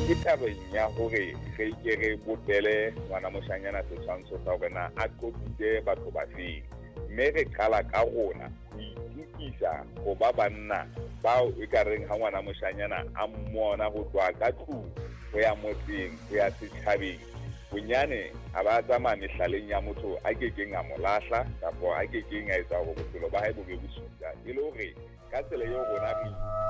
ke tabeng ya hore re ke re botele ngwana moshanyana setshwantsho sa hore na a qopile batho ba feng, mme re qala ka rona ho itukisa go ba banna bao e ka reng ha ngwana moshanyana a mmona go tloha ka tlung go ya motseng go ya setjhabeng, bonyane a ba tsamaya mehlaleng ya motho a ke keng a mo lahla kapo a ke keng a etsa hore bophelo ba hae bo be bosula, e le hore ka tsela eo rona re